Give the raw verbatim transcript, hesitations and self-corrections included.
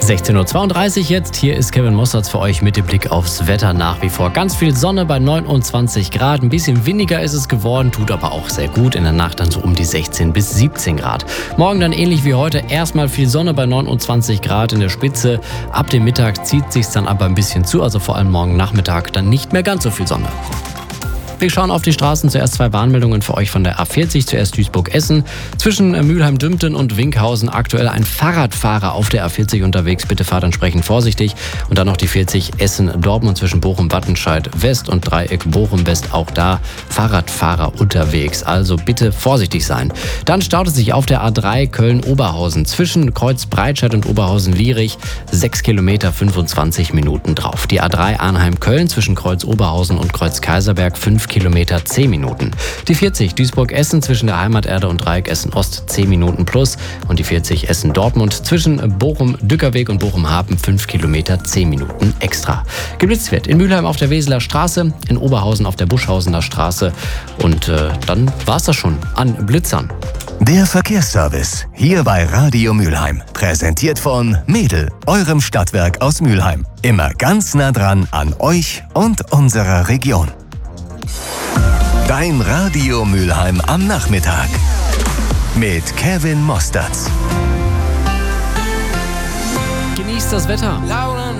sechzehn Uhr zweiunddreißig jetzt. Hier ist Kevin Mossertz für euch mit dem Blick aufs Wetter nach wie vor. Ganz viel Sonne bei neunundzwanzig Grad. Ein bisschen windiger ist es geworden, tut aber auch sehr gut. In der Nacht dann so um die sechzehn bis siebzehn Grad. Morgen dann ähnlich wie heute. Erstmal viel Sonne bei neunundzwanzig Grad in der Spitze. Ab dem Mittag zieht sich's dann aber ein bisschen zu. Also vor allem morgen Nachmittag dann nicht mehr ganz so viel Sonne. Wir schauen auf die Straßen. Zuerst zwei Warnmeldungen für euch von der A vierzig. Zuerst Duisburg-Essen. Zwischen Mülheim-Dümpten und Winkhausen aktuell ein Fahrradfahrer auf der A vierzig unterwegs. Bitte fahrt entsprechend vorsichtig. Und dann noch die vierzig Essen-Dortmund zwischen Bochum-Wattenscheid-West und Dreieck Bochum-West. Auch da Fahrradfahrer unterwegs. Also bitte vorsichtig sein. Dann staut es sich auf der A drei Köln-Oberhausen. Zwischen Kreuz Breitscheid und Oberhausen-Lierich. sechs Kilometer, fünfundzwanzig Minuten drauf. Die A drei Arnheim-Köln zwischen Kreuz Oberhausen und Kreuz Kaiserberg. fünf Kilometer, zehn Minuten. Die vierzig Duisburg-Essen zwischen der Heimaterde und Dreieck Essen-Ost zehn Minuten plus. Und die vierzig Essen-Dortmund zwischen Bochum-Dückerweg und Bochum-Hapen fünf Kilometer, zehn Minuten extra. Geblitzt wird in Mülheim auf der Weseler Straße, in Oberhausen auf der Buschhausener Straße. Und äh, dann war's das schon an Blitzern. Der Verkehrsservice hier bei Radio Mülheim. Präsentiert von Mädel, eurem Stadtwerk aus Mülheim. Immer ganz nah dran an euch und unserer Region. Dein Radio Mülheim am Nachmittag mit Kevin Mossertz. Genießt das Wetter. Laura